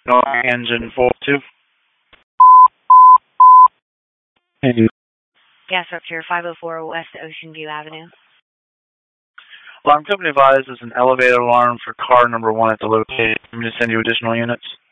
Engine 42. Gas up here, 504 West Ocean View Avenue. Alarm company advises an elevator alarm for car number 1 at the location. I'm going to send you additional units.